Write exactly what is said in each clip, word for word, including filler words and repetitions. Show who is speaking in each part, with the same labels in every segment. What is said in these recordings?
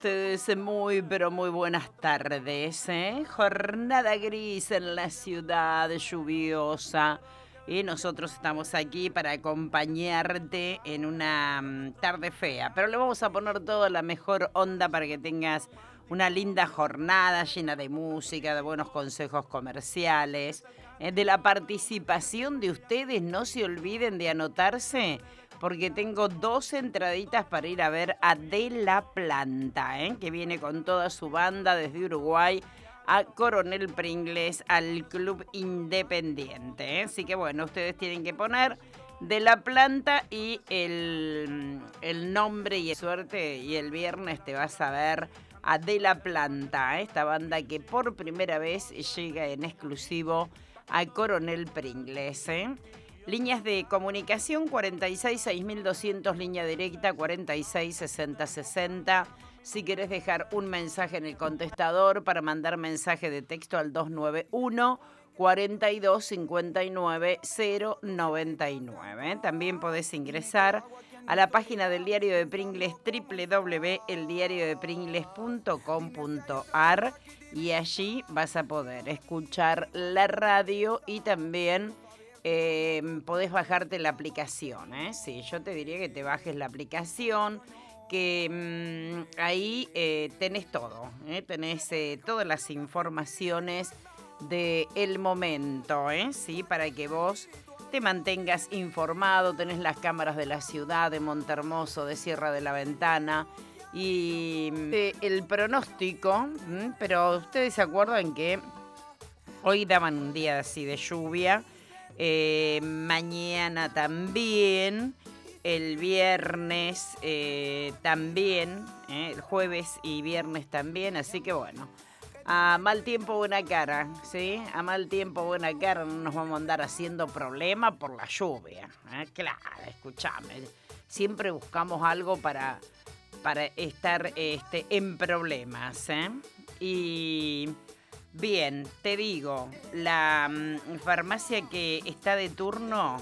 Speaker 1: Ustedes muy, pero muy buenas tardes, ¿eh? Jornada gris en la ciudad, lluviosa. Y nosotros estamos aquí para acompañarte en una mm, tarde fea. Pero le vamos a poner toda la mejor onda para que tengas una linda jornada llena de música, de buenos consejos comerciales, eh, de la participación de ustedes. No se olviden de anotarse porque tengo dos entraditas para ir a ver a De La Planta, ¿eh? Que viene con toda su banda desde Uruguay a Coronel Pringles, al Club Independiente, ¿eh? Así que bueno, ustedes tienen que poner De La Planta y el, el nombre y suerte, y el viernes te vas a ver a De La Planta, ¿eh? Esta banda que por primera vez llega en exclusivo a Coronel Pringles, ¿eh? Líneas de comunicación cuarenta y seis, seis mil doscientos, línea directa cuarenta y seis, sesenta, sesenta. Si querés dejar un mensaje en el contestador para mandar mensaje de texto al dos nueve uno, cuarenta y dos, cincuenta y nueve, cero noventa y nueve. También podés ingresar a la página del Diario de Pringles, doble u doble u doble u punto el diario de pringles punto com punto a r, y allí vas a poder escuchar la radio y también Eh, podés bajarte la aplicación, ¿eh? Sí, yo te diría que te bajes la aplicación, que mmm, ahí eh, tenés todo, ¿eh? Tenés eh, todas las informaciones del momento, ¿eh? Sí, para que vos te mantengas informado. Tenés las cámaras de la ciudad, de Montehermoso, de Sierra de la Ventana y eh, el pronóstico, ¿m? Pero ustedes se acuerdan que hoy daban un día así de lluvia. Eh, mañana también, el viernes eh, también, eh, el jueves y viernes también, así que bueno, a mal tiempo buena cara, ¿sí? A mal tiempo buena cara, no nos vamos a andar haciendo problema por la lluvia, ¿eh? Claro, escuchame, siempre buscamos algo para, para estar este, en problemas, ¿eh? Y... Bien, te digo, la mm, farmacia que está de turno.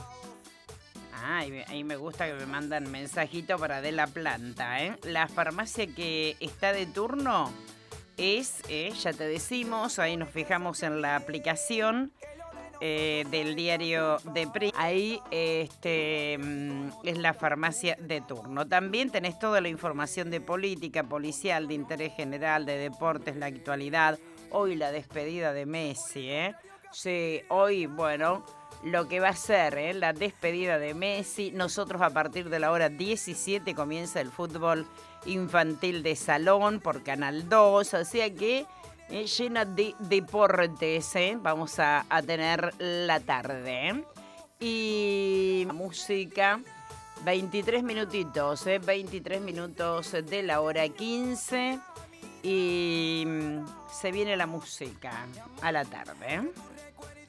Speaker 1: Ah, ahí, ahí me gusta que me mandan mensajito para De La Planta, ¿eh? La farmacia que está de turno es, eh, ya te decimos, ahí nos fijamos en la aplicación eh, del diario de Pringles. Ahí este, mm, es la farmacia de turno. También tenés toda la información de política, policial, de interés general, de deportes, la actualidad. Hoy la despedida de Messi, ¿eh? Sí, hoy, bueno, lo que va a ser, ¿eh? La despedida de Messi. Nosotros a partir de la hora diecisiete comienza el fútbol infantil de salón por Canal dos, o sea que eh, llena de deportes, ¿eh? Vamos a, a tener la tarde, ¿eh? Y música, veintitrés minutitos, ¿eh? veintitrés minutos de la hora quince. Y se viene la música a la tarde.